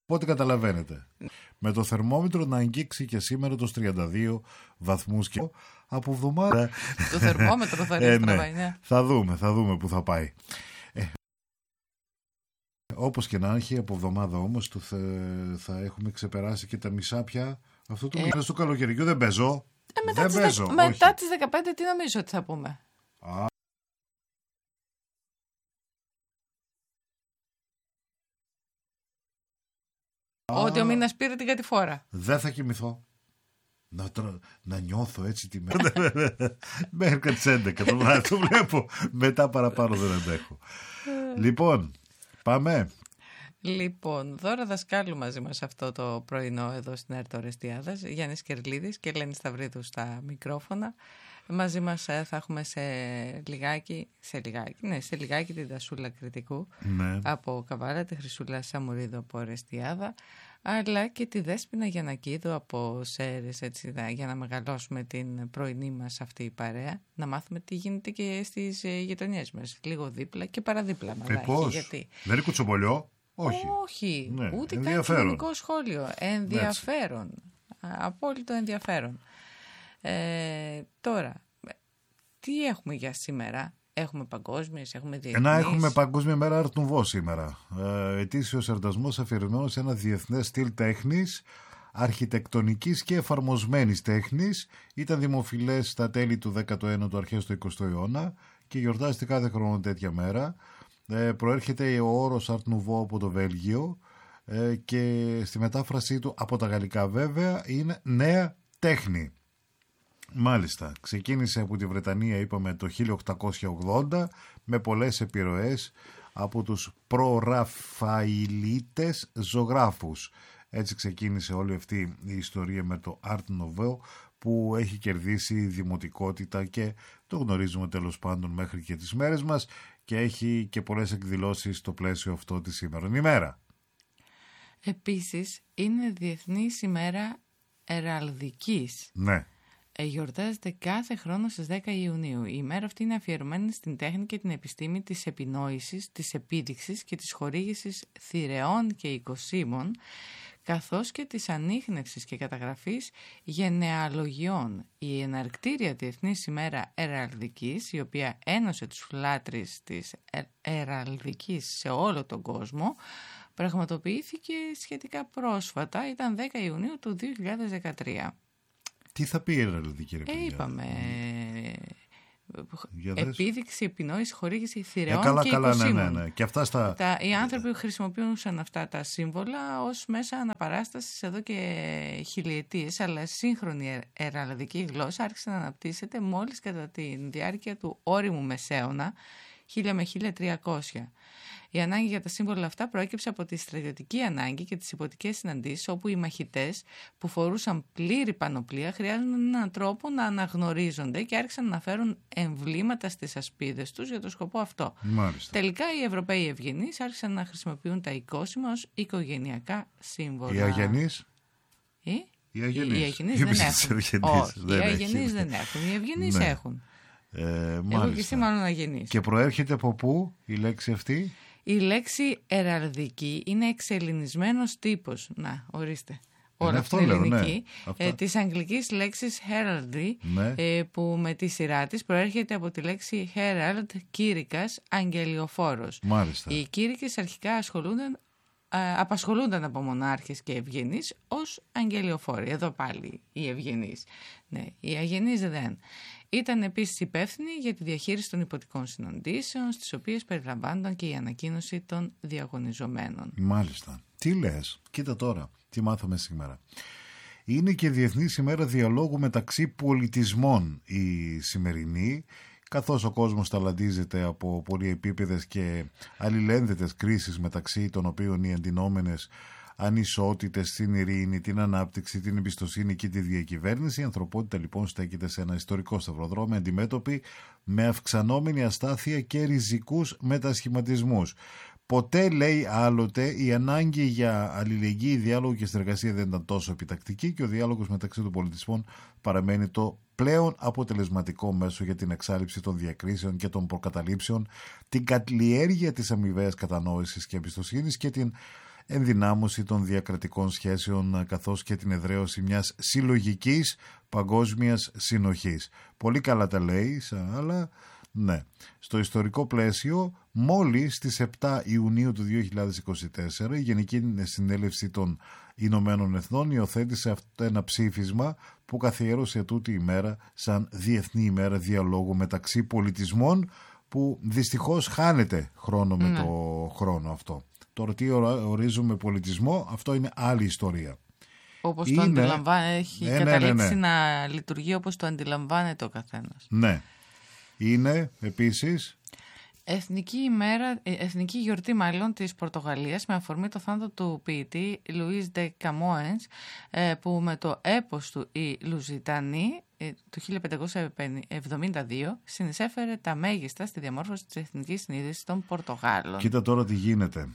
Οπότε καταλαβαίνετε. Με το θερμόμετρο να αγγίξει και σήμερα τους 32 βαθμούς και από εβδομάδα. Το θερμόμετρο θα ρίξει τραβάει, ναι. Θα δούμε που θα πάει. Όπως και να έχει, από εβδομάδα όμως θα έχουμε ξεπεράσει και τα μισά πια. Αυτό το μήνα του καλοκαιριού δεν παίζω. Μετά τις 15 τι νομίζω ότι θα πούμε. Ότι ο μήνας πήρε την κατηφόρα. Δεν θα κοιμηθώ. Να νιώθω έτσι τη μέρα. Μέχρι τις 11 το βράδυ το βλέπω. Μετά παραπάνω δεν αντέχω. Λοιπόν, πάμε. Λοιπόν, Δώρα Δασκάλου μαζί μας αυτό το πρωινό εδώ στην ΕΡΤ Ορεστιάδας. Γιάννης Κερλίδης και Ελένη Σταυρίδου στα μικρόφωνα. Μαζί μας θα έχουμε σε λιγάκι την Τασούλα Κρητικού από Καβάλα, τη Χρυσούλα Σαμουρίδου από Ορεστιάδα, αλλά και τη Δέσποινα Γιαννακίδου από Σέρες, έτσι, για να μεγαλώσουμε την πρωινή μας αυτή η παρέα, να μάθουμε τι γίνεται και στις γειτονιές μας, λίγο δίπλα και παραδίπλα. Πώς, γιατί... δεν είναι κουτσομπολιό? Όχι, ναι, ούτε καν κοινωνικό σχόλιο. Ενδιαφέρον, απόλυτο ενδιαφέρον. Τώρα, τι έχουμε για σήμερα? Έχουμε παγκόσμιες, έχουμε διεθνείς. Έχουμε Παγκόσμια Μέρα Art Nouveau σήμερα. Ετήσιος εορτασμός αφιερωμένος σε ένα διεθνές στυλ τέχνης, αρχιτεκτονικής και εφαρμοσμένης τέχνης. Ήταν δημοφιλές στα τέλη του 19ου, αρχές του 20ου αιώνα και γιορτάζεται κάθε χρόνο τέτοια μέρα. Προέρχεται ο όρος Art Nouveau από το Βέλγιο και στη μετάφρασή του από τα γαλλικά βέβαια είναι νέα τέχνη. Μάλιστα, ξεκίνησε από τη Βρετανία, είπαμε, το 1880 με πολλές επιρροές από τους προραφαηλίτες ζωγράφους. Έτσι ξεκίνησε όλη αυτή η ιστορία με το Art Nouveau που έχει κερδίσει δημοτικότητα και το γνωρίζουμε τέλος πάντων μέχρι και τις μέρες μας και έχει και πολλές εκδηλώσεις στο πλαίσιο αυτό τη σήμερον ημέρα. Επίσης είναι Διεθνής ημέρα Εραλδικής. Ναι. Γιορτάζεται κάθε χρόνο στις 10 Ιουνίου. Η ημέρα αυτή είναι αφιερωμένη στην τέχνη και την επιστήμη της επινόησης, της επίδειξης και της χορήγησης θηρεών και οικοσύμων, καθώς και της ανίχνευσης και καταγραφής γενεαλογιών. Η εναρκτήρια Διεθνής ημέρα Εραλδικής, η οποία ένωσε τους φλάτρεις της Εραλδικής σε όλο τον κόσμο, πραγματοποιήθηκε σχετικά πρόσφατα, ήταν 10 Ιουνίου του 2013. Τι θα πει η εραλδική, ρε παιδιά? Είπαμε επίδειξη, επινόηση, χορήγηση θηρεών και καλά, οικοσύμων. ναι. Και αυτά Οι άνθρωποι χρησιμοποιούσαν αυτά τα σύμβολα ως μέσα αναπαράστασης εδώ και χιλιετίες, αλλά σύγχρονη εραλδική γλώσσα άρχισε να αναπτύσσεται μόλις κατά τη διάρκεια του όριμου Μεσαίωνα, 1000 με 1300. Η ανάγκη για τα σύμβολα αυτά προέκυψε από τη στρατιωτική ανάγκη και τις υποτικές συναντήσεις, όπου οι μαχητές που φορούσαν πλήρη πανοπλία χρειάζονταν έναν τρόπο να αναγνωρίζονται και άρχισαν να φέρουν εμβλήματα στις ασπίδες τους για το σκοπό αυτό. Μάλιστα. Τελικά οι Ευρωπαίοι ευγενείς άρχισαν να χρησιμοποιούν τα οικόσιμα ως οικογενειακά σύμβολα. Οι αγενείς? Οι αγενείς δεν έχουν. Οι αγενείς δεν έχουν. Οι ευγενείς έχουν. Εγώ και εσύ μάλλον αγενείς. Και προέρχεται από πού η λέξη αυτή? Η λέξη εραλδική είναι εξελληνισμένος τύπος. Να, ορίστε. Όλα αυτή είναι ελληνική. Της αγγλικής λέξης heraldry, που με τη σειρά της προέρχεται από τη λέξη herald, κήρυκας, αγγελιοφόρος. Μάλιστα. Οι κήρυκες αρχικά απασχολούνταν από μονάρχες και ευγενείς ως αγγελιοφόροι. Εδώ πάλι οι ευγενείς. Ναι, οι αγενείς δεν. Ήταν επίσης υπεύθυνοι για τη διαχείριση των υποτικών συναντήσεων, στις οποίες περιλαμβάνονταν και η ανακοίνωση των διαγωνιζομένων. Μάλιστα. Τι λες? Κοίτα τώρα, τι μάθαμε σήμερα. Είναι και Διεθνής ημέρα διαλόγου μεταξύ πολιτισμών η σημερινή, καθώς ο κόσμος ταλαντίζεται από πολυεπίπεδες και αλληλένδετες κρίσεις, μεταξύ των οποίων οι εντυνόμενες ανισότητες στην ειρήνη, την ανάπτυξη, την εμπιστοσύνη και τη διακυβέρνηση. Η ανθρωπότητα λοιπόν στέκεται σε ένα ιστορικό σταυροδρόμι, αντιμέτωπη με αυξανόμενη αστάθεια και ριζικούς μετασχηματισμούς. Ποτέ, λέει, άλλοτε η ανάγκη για αλληλεγγύη, διάλογο και συνεργασία δεν ήταν τόσο επιτακτική και ο διάλογος μεταξύ των πολιτισμών παραμένει το πλέον αποτελεσματικό μέσο για την εξάλληψη των διακρίσεων και των προκαταλήψεων, την καλλιέργεια της αμοιβαίας κατανόησης και εμπιστοσύνης και την ενδυνάμωση των διακρατικών σχέσεων καθώς και την εδραίωση μιας συλλογικής παγκόσμιας συνοχής. Πολύ καλά τα λέει, αλλά ναι. Στο ιστορικό πλαίσιο, μόλις στις 7 Ιουνίου του 2024 η Γενική Συνέλευση των Ηνωμένων Εθνών υιοθέτησε αυτό ένα ψήφισμα που καθιέρωσε τούτη ημέρα σαν Διεθνή ημέρα διαλόγου μεταξύ πολιτισμών, που δυστυχώς χάνεται χρόνο με το χρόνο αυτό. Τώρα τι ορίζουμε πολιτισμό, αυτό είναι άλλη ιστορία. Όπως το αντιλαμβάνεται, έχει καταλήξει να λειτουργεί όπως το αντιλαμβάνεται ο καθένας. Ναι. Είναι επίσης εθνική γιορτή μάλλον της Πορτογαλίας, με αφορμή το θάνατο του ποιητή Λουίς ντε Καμόενς, που με το έπος του «Η Λουζιτανή» του 1572 συνεισέφερε τα μέγιστα στη διαμόρφωση της εθνικής συνείδησης των Πορτογάλων. Κοίτα τώρα τι γίνεται.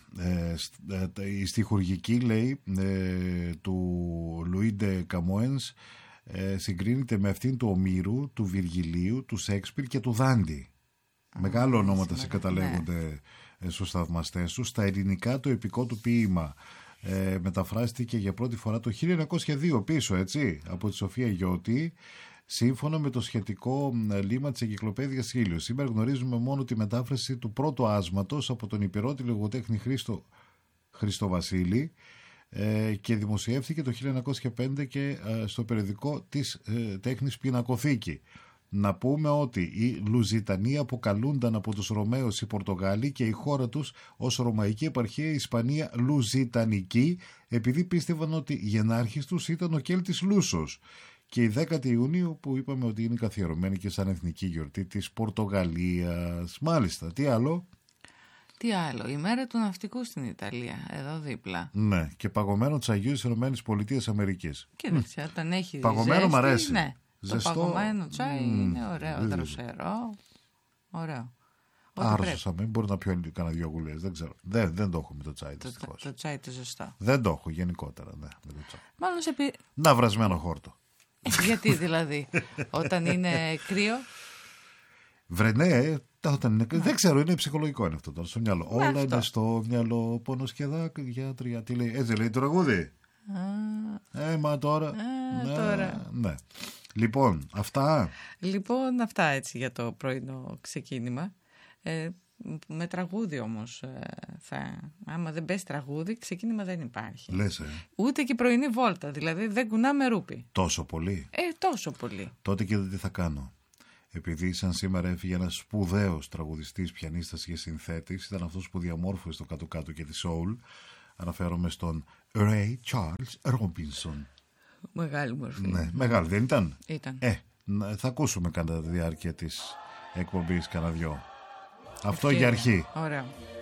Η στιχουργική, λέει, του Λουίς ντε Καμόενς συγκρίνεται με αυτήν του Ομήρου, του Βιργιλίου, του Σέξπιρ και του Δάντη. Μεγάλα ονόματα συγκαταλέγονται στους θαυμαστές του. Στα ελληνικά το επικό του ποίημα μεταφράστηκε για πρώτη φορά το 1902 πίσω, έτσι, από τη Σοφία Γιώτη, σύμφωνα με το σχετικό λίμα της Εγκυκλοπαίδειας Ήλιος. Σήμερα γνωρίζουμε μόνο τη μετάφραση του πρώτου άσματος από τον υπηρώτη λογοτέχνη Χρήστο Βασίλη, και δημοσιεύθηκε το 1905 και στο περιοδικό της τέχνης Πινακοθήκη. Να πούμε ότι οι Λουζιτανοί αποκαλούνταν από τους Ρωμαίους οι Πορτογάλοι και η χώρα τους ως Ρωμαϊκή επαρχία Ισπανία Λουζιτανική, επειδή πίστευαν ότι γενάρχης τους ήταν ο Κέλτης Λούσος. Και η 10η Ιουνίου, που είπαμε ότι είναι καθιερωμένη και σαν εθνική γιορτή της Πορτογαλίας. Μάλιστα, τι άλλο? Τι άλλο, η μέρα του ναυτικού στην Ιταλία, εδώ δίπλα. Ναι, και παγωμένο τσαγιού στις ΗΠΑ. Και δεξιά, όταν έχει παγωμένο ζέστη, μ' αρέσει. Ναι. Ζεστό. Το παγωμένο τσάι είναι ωραίο, δροσερό. Ωραίο. Άρρωσα, μην μπορεί να πιω κανένα δυο γουλιές, δεν ξέρω. Δεν το έχω με το τσάι. Το τσάι το ζεστό. Δεν το έχω γενικότερα, ναι, με το τσάι. Μάλλον Να βρασμένο χόρτο. Γιατί δηλαδή, όταν είναι κρύο. Βρε, ναι, όταν είναι κρύο. Δεν ξέρω, είναι ψυχολογικό είναι αυτό τώρα στο μυαλό. Όλα είναι στο μυαλό, πόνος και δάκρυα. Τι λέει, έτσι λέει το τραγούδι. Μα τώρα. Ναι. Λοιπόν, αυτά Έτσι για το πρωινό ξεκίνημα. Με τραγούδι όμως. Άμα δεν πες τραγούδι, ξεκίνημα δεν υπάρχει. Λες, Ούτε και πρωινή βόλτα. Δηλαδή δεν κουνάμε ρούπι. Τόσο πολύ. Τόσο πολύ. Τότε και τι θα κάνω. Επειδή σαν σήμερα έφυγε ένας σπουδαίος τραγουδιστής, πιανίστας και συνθέτης, ήταν αυτός που διαμόρφωσε το κάτω-κάτω και τη soul. Αναφέρομαι στον Ray Charles Robinson. Μεγάλη μορφή. Ναι, μεγάλη δεν ήταν? Ήταν. Θα ακούσουμε κατά τη διάρκεια της εκπομπής κανένα δυο. Αυτό για αρχή. Ωραία.